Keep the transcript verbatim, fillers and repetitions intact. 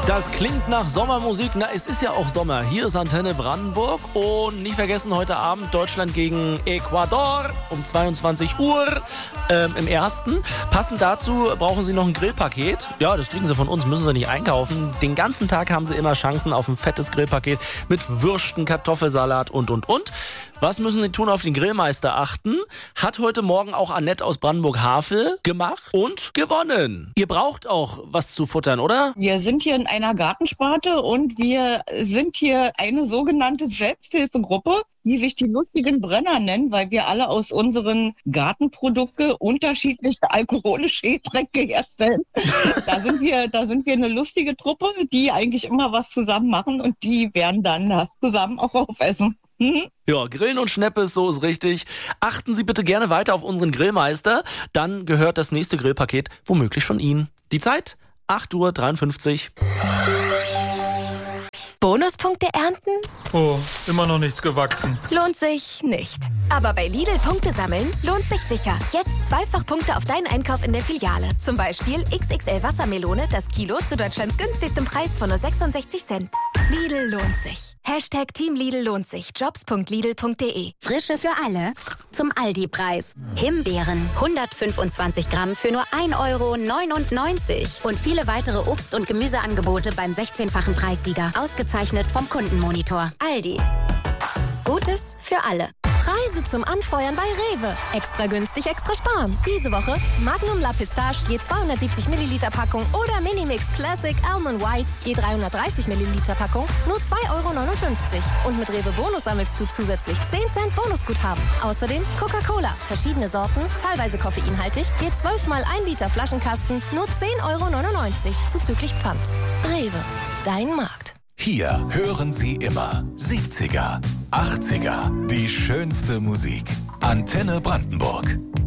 Das klingt nach Sommermusik. Na, es ist ja auch Sommer. Hier ist Antenne Brandenburg. Und nicht vergessen, heute Abend Deutschland gegen Ecuador um zweiundzwanzig Uhr ähm, im ersten. Passend dazu brauchen Sie noch ein Grillpaket. Ja, das kriegen Sie von uns, müssen Sie nicht einkaufen. Den ganzen Tag haben Sie immer Chancen auf ein fettes Grillpaket mit Würsten, Kartoffelsalat und, und, und. Was müssen Sie tun? Auf den Grillmeister achten. Hat heute Morgen auch Annette aus Brandenburg-Havel gemacht und gewonnen. Ihr braucht auch was zu futtern, oder? Wir sind hier in einer Gartensparte und wir sind hier eine sogenannte Selbsthilfegruppe, die sich die lustigen Brenner nennen, weil wir alle aus unseren Gartenprodukten unterschiedliche alkoholische Getränke herstellen. Da sind wir, da sind wir eine lustige Truppe, die eigentlich immer was zusammen machen und die werden dann das zusammen auch aufessen. Mhm. Ja, Grillen und Schneppes, so ist richtig. Achten Sie bitte gerne weiter auf unseren Grillmeister. Dann gehört das nächste Grillpaket womöglich schon Ihnen. Die Zeit? acht Uhr dreiundfünfzig. Bonuspunkte ernten? Oh, immer noch nichts gewachsen. Lohnt sich nicht. Aber bei Lidl Punkte sammeln lohnt sich sicher. Jetzt zweifach Punkte auf deinen Einkauf in der Filiale. Zum Beispiel X X L Wassermelone, das Kilo zu Deutschlands günstigstem Preis von nur sechsundsechzig Cent. Lidl lohnt sich. Hashtag Team Lidl lohnt sich. Jobs punkt lidl punkt de. Frische für alle zum Aldi-Preis. Himbeeren hundertfünfundzwanzig Gramm für nur ein Euro neunundneunzig. Und viele weitere Obst- und Gemüseangebote beim sechzehnfachen Preissieger. Ausgezeichnet vom Kundenmonitor. Aldi. Gutes für alle. Preise zum Anfeuern bei Rewe. Extra günstig, extra sparen. Diese Woche Magnum La Pistache je zweihundertsiebzig Milliliter Packung oder Minimix Classic Almond White je dreihundertdreißig Milliliter Packung nur zwei Euro neunundfünfzig. Und mit Rewe Bonus sammelst du zusätzlich zehn Cent Bonusguthaben. Außerdem Coca-Cola, verschiedene Sorten, teilweise koffeinhaltig, je zwölf mal ein Liter Flaschenkasten nur zehn Euro neunundneunzig zuzüglich Pfand. Rewe, dein Markt. Hier hören Sie immer siebziger, achtziger, die schönste Musik. Antenne Brandenburg.